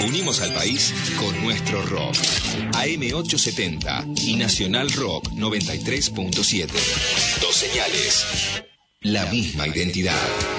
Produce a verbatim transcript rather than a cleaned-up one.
Unimos al país con nuestro rock. A M ochocientos setenta y Nacional Rock noventa y tres punto siete. Dos señales. La misma identidad.